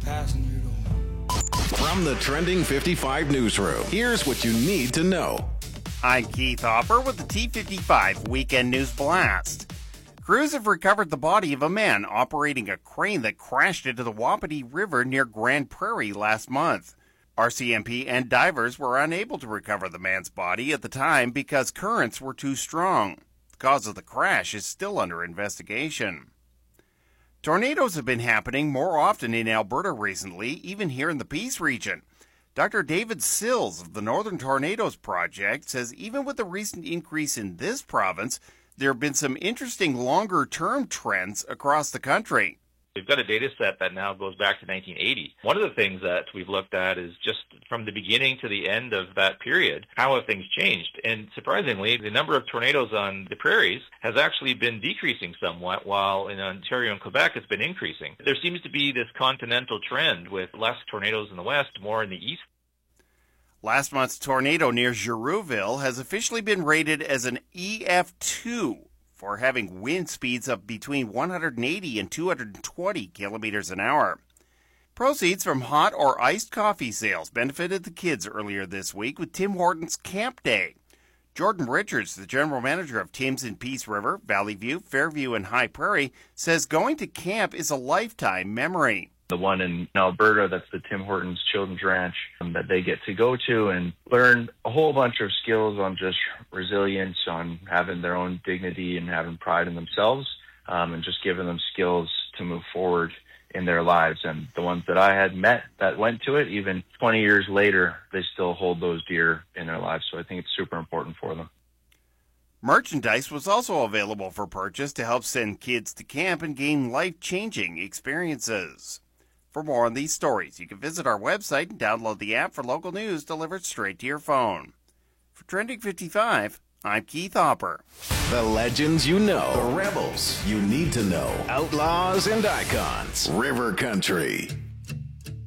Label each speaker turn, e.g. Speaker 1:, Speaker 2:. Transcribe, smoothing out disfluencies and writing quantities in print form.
Speaker 1: passenger door.
Speaker 2: From the Trending 55 newsroom, here's what you need to know.
Speaker 3: I'm Keith Hopper with the T55 Weekend News Blast. Crews have recovered the body of a man operating a crane that crashed into the Wapiti River near Grand Prairie last month. RCMP and divers were unable to recover the man's body at the time because currents were too strong. The cause of the crash is still under investigation. Tornadoes have been happening more often in Alberta recently, even here in the Peace region. Dr. David Sills of the Northern Tornadoes Project says even with the recent increase in this province, there have been some interesting longer-term trends across the country.
Speaker 4: We've got a data set that now goes back to 1980. One of the things that we've looked at is just from the beginning to the end of that period, how have things changed? And surprisingly, the number of tornadoes on the prairies has actually been decreasing somewhat, while in Ontario and Quebec it's been increasing. There seems to be this continental trend with less tornadoes in the west, more in the east.
Speaker 3: Last month's tornado near Girouville has officially been rated as an EF2 for having wind speeds of between 180 and 220 kilometers an hour. Proceeds from hot or iced coffee sales benefited the kids earlier this week with Tim Hortons Camp Day. Jordan Richards, the general manager of Tim's in Peace River, Valley View, Fairview, and High Prairie, says going to camp is a lifetime memory.
Speaker 5: The one in Alberta, that's the Tim Hortons Children's Ranch, that they get to go to and learn a whole bunch of skills on just resilience, on having their own dignity and having pride in themselves, and just giving them skills to move forward in their lives. And the ones that I had met that went to it, even 20 years later, they still hold those dear in their lives. So I think it's super important for them.
Speaker 3: Merchandise was also available for purchase to help send kids to camp and gain life-changing experiences. For more on these stories, you can visit our website and download the app for local news delivered straight to your phone. For Trending 55, I'm Keith Hopper.
Speaker 2: The legends you know, the rebels you need to know, outlaws and icons, River Country.